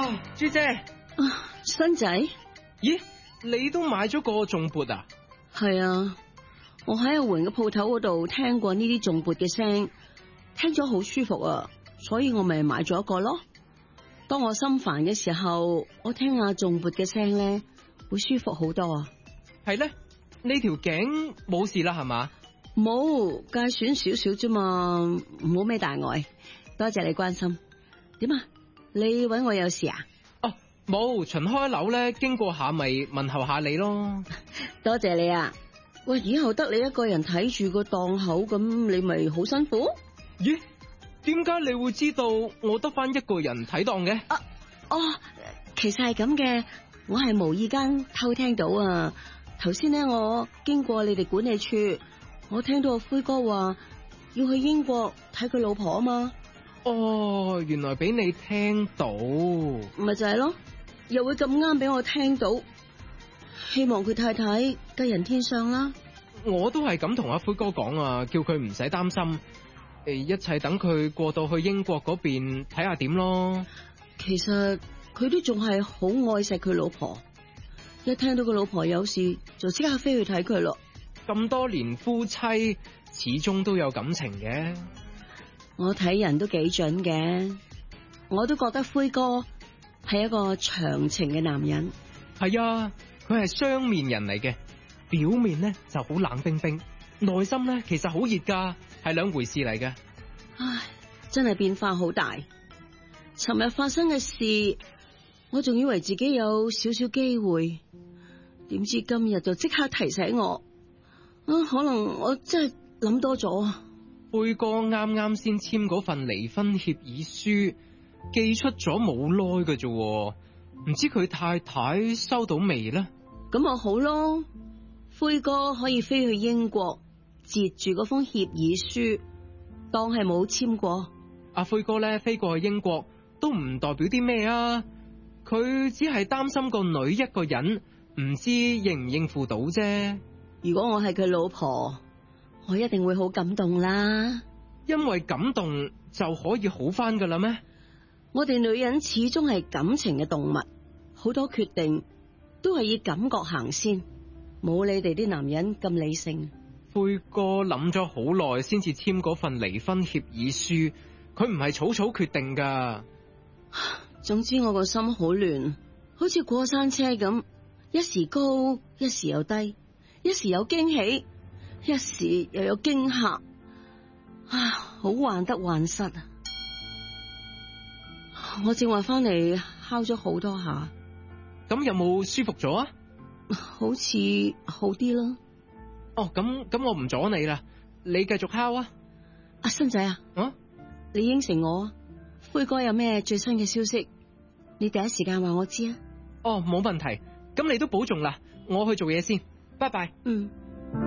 啊，朱姐， 新仔， 咦，你都買咗個頌缽啊？ 係啊，我喺阿媛嘅鋪頭嗰度聽過呢啲頌缽嘅聲，聽咗好舒服啊，所以我咪買咗一個咯。當我心煩嘅時候，我聽下頌缽嘅聲咧，會舒服好多啊。 係咧，呢條頸冇事啦係嘛？ 冇，介損少少啫嘛，冇咩大礙。多謝你關心。點啊？你搵我有事啊？ 哦，冇，巡開樓咧，經過下咪問候下你咯。 多謝你啊！喂，以後得你一個人睇住個檔口，咁你咪好辛苦？ 咦？點解你會知道我得翻一個人睇檔嘅？ 其實係咁嘅，我係無意間偷聽到啊。頭先咧，我經過你哋管理處，我聽到阿灰哥話要去英國睇佢老婆啊嘛。 哦，原來俾你聽到， 咪就係咯，又會咁啱俾我聽到。希望佢太太吉人天相啦。 我都係咁同阿灰哥講啊，叫佢唔使擔心，一切等佢過到去英國嗰邊睇下點咯。 其實佢都仲係好愛錫佢老婆，一聽到佢老婆有事就即刻飛去睇佢咯。 咁多年夫妻，始終都有感情嘅。 我睇人都幾準嘅，我都覺得灰哥係一個長情嘅男人。 係啊，佢係雙面人嚟嘅，表面咧就好冷冰冰，內心咧其實好熱噶，係兩回事嚟嘅。 唉，真係變化好大。尋日發生嘅事，我仲以為自己有少少機會，點知今日就即刻提醒我，可能我真係諗多咗。 灰哥啱啱先簽嗰份離婚協議書，寄出咗冇耐嘅啫，唔知佢太太收到未呢？ 咁咪好咯，灰哥可以飛去英國，截住嗰封協議書，當係冇簽過。 阿灰哥咧飛過去英國都唔代表啲咩啊，佢只係擔心個女一個人，唔知應唔應付到啫。 如果我係佢老婆，我一定會好感動啦。 因為感動就可以好返噶啦咩？ 我哋女人始終係感情嘅動物，好多決定都係以感覺行先，冇你哋啲男人咁理性。 灰哥諗咗好耐先至簽嗰份離婚協議書，佢唔係草草決定噶。 總之我個心好亂，好似過山車咁，一時高，一時又低，一時有驚喜，一時又有驚嚇，好患得患失啊！我正話翻嚟敲咗好多下， 咁有冇舒服咗啊？ 好似好啲啦。 哦，咁我唔阻你啦，你繼續敲啊！ 阿新仔啊，你應承我啊，灰哥有咩最新嘅消息，你第一時間話我知啊。 哦，冇問題，咁你都保重啦，我去做嘢先，拜拜。 嗯。